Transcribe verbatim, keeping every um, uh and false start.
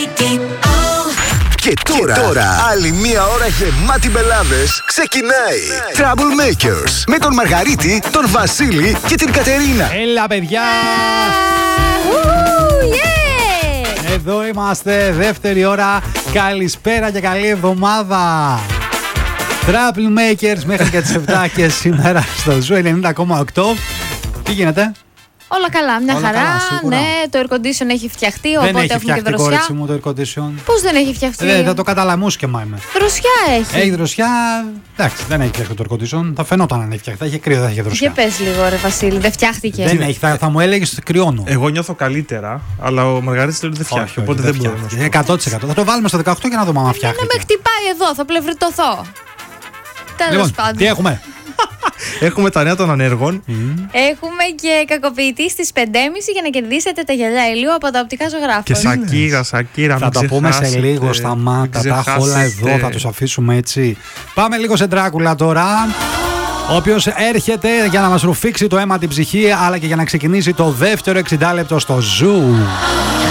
Και τώρα, και τώρα, άλλη μία ώρα γεμάτη μπελάδες ξεκινάει. Troublemakers με τον Μαργαρίτη, τον Βασίλη και την Κατερίνα. Έλα, παιδιά! Yeah! Εδώ είμαστε, δεύτερη ώρα. Καλησπέρα και καλή εβδομάδα. Troublemakers μέχρι και τις επτά και σήμερα στο Ζου ενενήντα κόμμα οκτώ. Τι γίνεται? Όλα καλά, μια Όλα χαρά. καλά, ναι, το air condition έχει φτιαχτεί, δεν οπότε έχει έχουμε και φτιαχτεί, δροσιά. κορίτσι μου, το air condition. Πώς δεν έχει φτιαχτεί? Δεν θα το καταλαμούσκεμα είμαι. Δροσιά έχει. Έχει δροσιά. Εντάξει, δεν έχει φτιαχτεί το air condition. Θα φαινόταν αν έχει φτιαχτεί. Είχε κρύο, δεν είχε δροσιά. Και πες λίγο, ρε Βασίλη, δεν φτιάχτηκε? Δεν έχει, θα, θα μου έλεγε ότι κρυώνω. Εγώ νιώθω καλύτερα, αλλά ο Μαργαρίτης λέει ότι δεν φτιάχνει. Όχι, Οπότε όχι, δεν μπορεί. φτιάχνει. εκατό τοις εκατό. Θα το βάλουμε στο δεκαοκτώ για να δούμε αν φτιάχνει. Να με χτυπάει εδώ, θα πλευριτωθώ. Τέλος Λοιπόν, πάντων. τι έχουμε? Έχουμε τα νέα των ανέργων. Έχουμε και κακοποιητή στις πέντε και μισή για να κερδίσετε τα γυαλιά ηλίου από τα οπτικά ζωγράφων. Και σακύρα, σακύρα. Θα το πούμε σε λίγο στα μάτα. Τα έχω όλα εδώ, θα τους αφήσουμε έτσι. Πάμε λίγο σε Ντράκουλα τώρα. Όποιος έρχεται για να μας ρουφήξει το αίμα την ψυχή, αλλά και για να ξεκινήσει το δεύτερο εξήντα λεπτό στο Ζου.